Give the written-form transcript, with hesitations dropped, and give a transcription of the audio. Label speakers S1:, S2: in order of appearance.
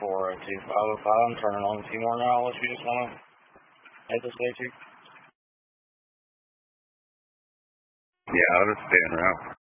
S1: 42505. I'm turning on a few more now unless you just want to head this way too.
S2: Yeah, I'll just stay en route.